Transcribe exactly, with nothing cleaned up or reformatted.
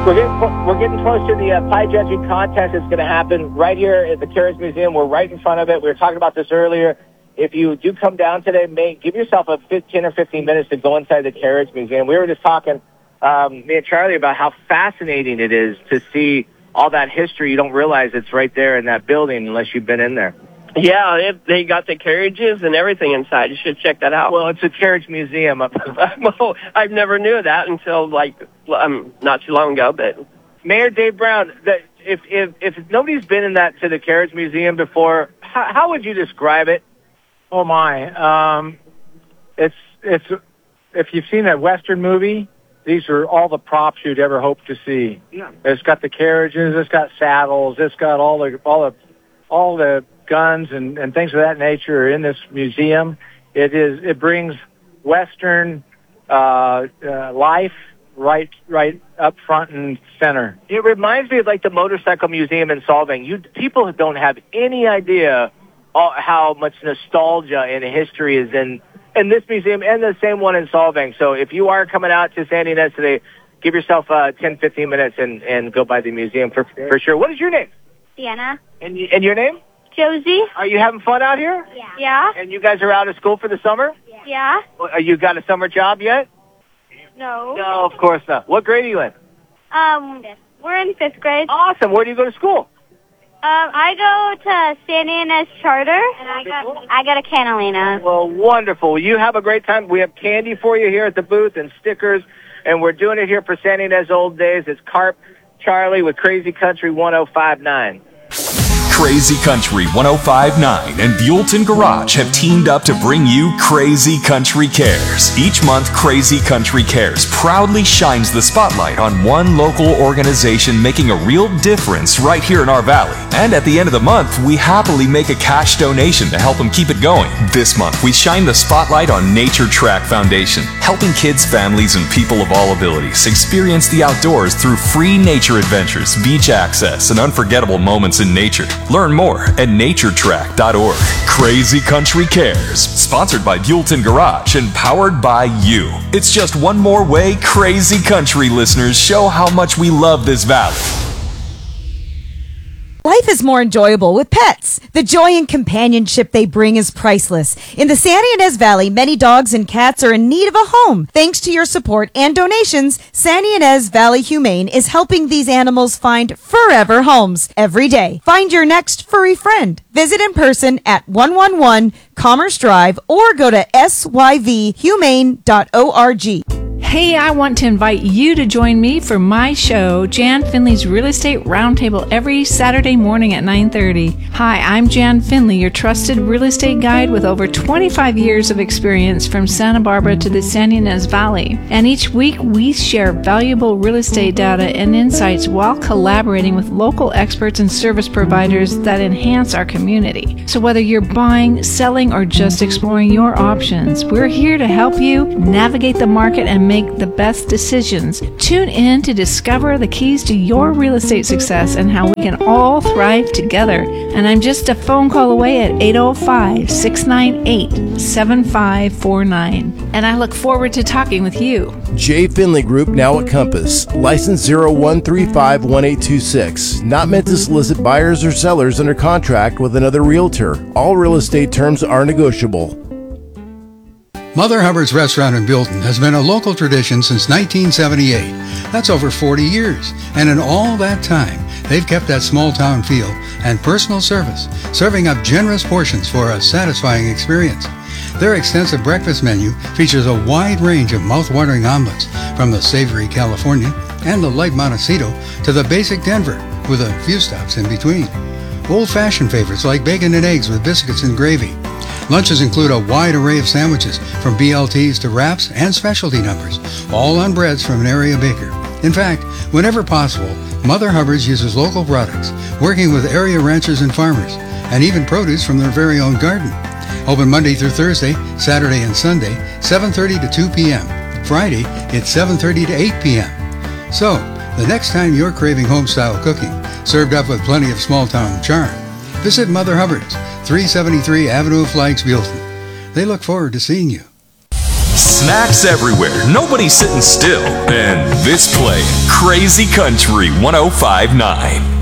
We're getting, we're getting close to the uh, pie judging contest that's going to happen right here at the Carriage Museum. We're right in front of it. We were talking about this earlier. If you do come down today, may, give yourself a fifteen or fifteen minutes to go inside the Carriage Museum. We were just talking, um, me and Charlie, about how fascinating it is to see all that history. You don't realize it's right there in that building unless you've been in there. Yeah, it, they got the carriages and everything inside. You should check that out. Well, it's a Carriage Museum. Well, I never knew that until, like, um, not too long ago. But Mayor Dave Brown, that if, if, if nobody's been in that to the Carriage Museum before, how, how would you describe it? Oh, my. Um, it's, it's, if you've seen that Western movie, these are all the props you'd ever hope to see. Yeah. It's got the carriages, it's got saddles, it's got all the, all the, all the guns and, and things of that nature are in this museum. It is, it brings Western, uh, uh, life right, right up front and center. It reminds me of like the Motorcycle Museum in Solvang. You, people don't have any idea all, how much nostalgia and history is in, in this museum and the same one in Solvang. So if you are coming out to Sandy Inez today, give yourself uh, ten, fifteen minutes and, and go by the museum for, for sure. What is your name? Sienna. And, and your name? Josie. Are you having fun out here? Yeah. Yeah. And you guys are out of school for the summer? Yeah. Well, you got a summer job yet? No. No, of course not. What grade are you in? Um, we're in fifth grade. Awesome. Where do you go to school? Um, I go to Sandy Inez Charter, and I got I go to Catalina. Well, wonderful. Well, you have a great time. We have candy for you here at the booth and stickers, and we're doing it here for Sandy Inez Old Days. It's Carp Charlie with Crazy Country one oh five nine. Crazy Country one oh five point nine and Buellton Garage have teamed up to bring you Crazy Country Cares. Each month, Crazy Country Cares proudly shines the spotlight on one local organization making a real difference right here in our valley. And at the end of the month, we happily make a cash donation to help them keep it going. This month, we shine the spotlight on Nature Track Foundation, helping kids, families, and people of all abilities experience the outdoors through free nature adventures, beach access, and unforgettable moments in nature. Learn more at nature track dot org. Crazy Country Cares, sponsored by Buellton Garage and powered by you. It's just one more way Crazy Country listeners show how much we love this valley. Life is more enjoyable with pets. The joy and companionship they bring is priceless. In the Sandy Inez Valley, many dogs and cats are in need of a home. Thanks to your support and donations, Sandy Inez Valley Humane is helping these animals find forever homes every day. Find your next furry friend. Visit in person at one one one Commerce Drive or go to S Y V humane dot org. Hey, I want to invite you to join me for my show, Jan Finley's Real Estate Roundtable, every Saturday morning at nine thirty. Hi, I'm Jan Finley, your trusted real estate guide with over twenty-five years of experience from Santa Barbara to the Sandy Inez Valley. And each week, we share valuable real estate data and insights while collaborating with local experts and service providers that enhance our community. So whether you're buying, selling, or just exploring your options, we're here to help you navigate the market and make the best decisions. Tune in to discover the keys to your real estate success and how we can all thrive together. And I'm just a phone call away at eight oh five, six nine eight, seven five four nine. And I look forward to talking with you. J. Finley Group, now at Compass. License zero one three five one eight two six. Not meant to solicit buyers or sellers under contract with another realtor. All real estate terms are negotiable. Mother Hubbard's Restaurant in Buellton has been a local tradition since nineteen seventy-eight. That's over forty years. And in all that time, they've kept that small town feel and personal service, serving up generous portions for a satisfying experience. Their extensive breakfast menu features a wide range of mouth-watering omelets, from the savory Californian and the light Montecito to the basic Denver, with a few stops in between. Old-fashioned favorites like bacon and eggs with biscuits and gravy. Lunches include a wide array of sandwiches, from B L Ts to wraps and specialty numbers, all on breads from an area baker. In fact, whenever possible, Mother Hubbard's uses local products, working with area ranchers and farmers, and even produce from their very own garden. Open Monday through Thursday, Saturday and Sunday, seven thirty to two p.m. Friday, it's seven thirty to eight p.m. So, the next time you're craving home-style cooking, served up with plenty of small-town charm, visit Mother Hubbard's, three seventy-three Avenue of Flags, Buellton. They look forward to seeing you. Snacks everywhere. Nobody's sitting still. And this play, Crazy Country one oh five point nine.